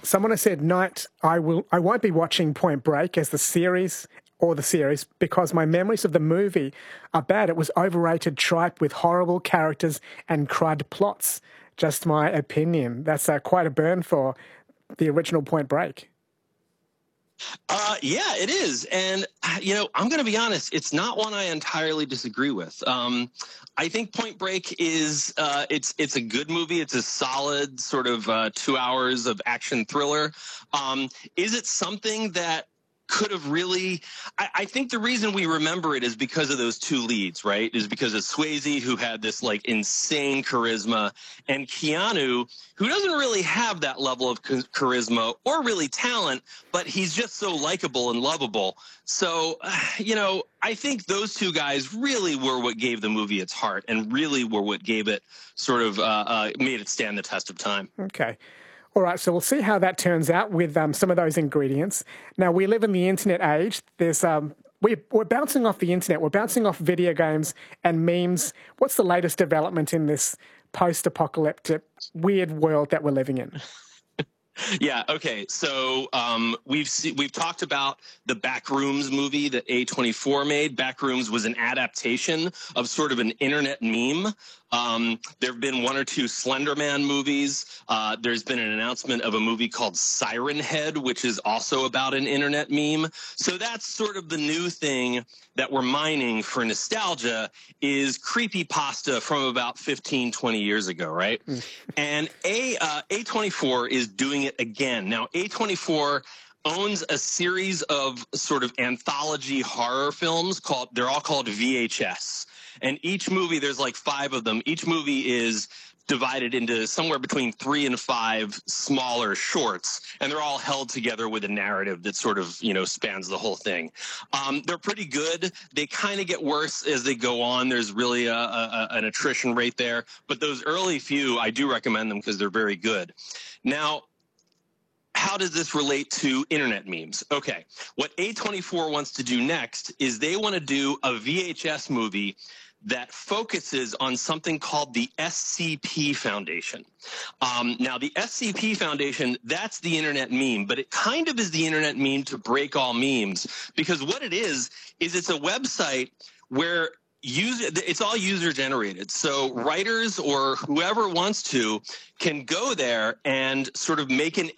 Someone has said, "Night, I won't be watching Point Break as the series because my memories of the movie are bad. It was overrated tripe with horrible characters and crud plots." Just my opinion. That's quite a burn for the original Point Break. Yeah, it is. And, I'm going to be honest, it's not one I entirely disagree with. I think Point Break is, it's a good movie. It's a solid sort of 2 hours of action thriller. Is it something that could have really, I think the reason we remember it is because of those two leads, right? Is because of Swayze, who had this like insane charisma, and Keanu, who doesn't really have that level of charisma or really talent, but he's just so likable and lovable. So, I think those two guys really were what gave the movie its heart and really were what gave it sort of made it stand the test of time. Okay. All right, so we'll see how that turns out with some of those ingredients. Now, we live in the internet age. There's we're bouncing off the internet. We're bouncing off video games and memes. What's the latest development in this post-apocalyptic weird world that we're living in? Yeah. Okay. So we've talked about the Backrooms movie that A24 made. Backrooms was an adaptation of sort of an internet meme. There have been one or two Slender Man movies. There's been an announcement of a movie called Siren Head, which is also about an internet meme. So that's sort of the new thing that we're mining for nostalgia is creepypasta from about 15, 20 years ago, right? And A24 is doing it again. Now, A24 owns a series of sort of anthology horror films they're all called VHS. And each movie, there's like 5 of them. Each movie is divided into somewhere between 3 and 5 smaller shorts, and they're all held together with a narrative that sort of, spans the whole thing. They're pretty good. They kind of get worse as they go on. There's really an attrition rate there. But those early few, I do recommend them because they're very good. Now, how does this relate to internet memes? Okay, what A24 wants to do next is they want to do a VHS movie that focuses on something called the SCP Foundation. Now, the SCP Foundation, that's the internet meme, but it kind of is the internet meme to break all memes, because what it is it's a website where it's all user generated. So writers or whoever wants to can go there and sort of make an